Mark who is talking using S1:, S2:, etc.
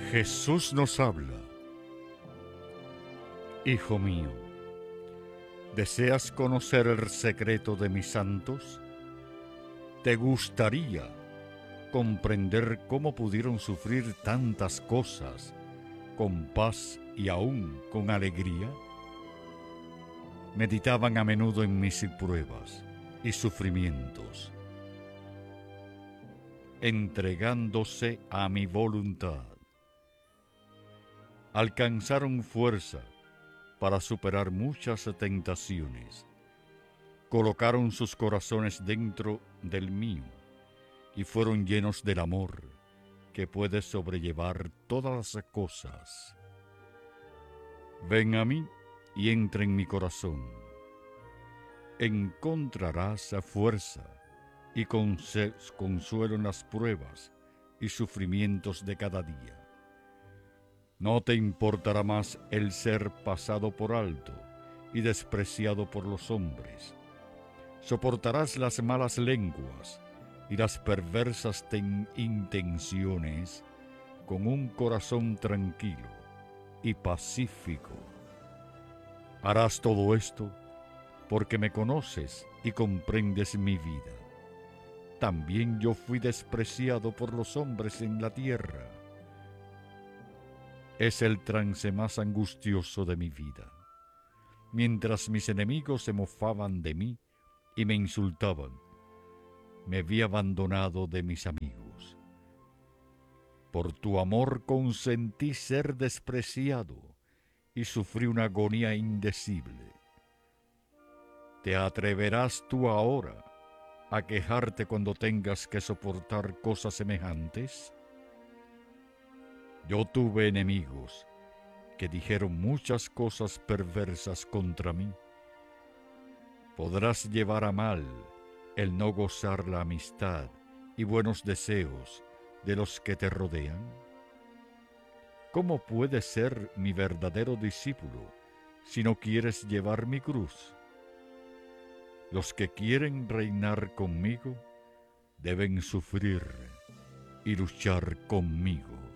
S1: Jesús nos habla. Hijo mío, ¿deseas conocer el secreto de mis santos? ¿Te gustaría comprender cómo pudieron sufrir tantas cosas con paz y aún con alegría? Meditaban a menudo en mis pruebas y sufrimientos, entregándose a mi voluntad. Alcanzaron fuerza para superar muchas tentaciones. Colocaron sus corazones dentro del mío y fueron llenos del amor que puede sobrellevar todas las cosas. Ven a mí y entra en mi corazón. Encontrarás fuerza y consuelo en las pruebas y sufrimientos de cada día. No te importará más el ser pasado por alto y despreciado por los hombres. Soportarás las malas lenguas y las perversas intenciones con un corazón tranquilo y pacífico. Harás todo esto porque me conoces y comprendes mi vida. También yo fui despreciado por los hombres en la tierra. Es el trance más angustioso de mi vida. Mientras mis enemigos se mofaban de mí y me insultaban, me vi abandonado de mis amigos. Por tu amor consentí ser despreciado y sufrí una agonía indecible. ¿Te atreverás tú ahora a quejarte cuando tengas que soportar cosas semejantes? Yo tuve enemigos que dijeron muchas cosas perversas contra mí. ¿Podrás llevar a mal el no gozar la amistad y buenos deseos de los que te rodean? ¿Cómo puedes ser mi verdadero discípulo si no quieres llevar mi cruz? Los que quieren reinar conmigo deben sufrir y luchar conmigo.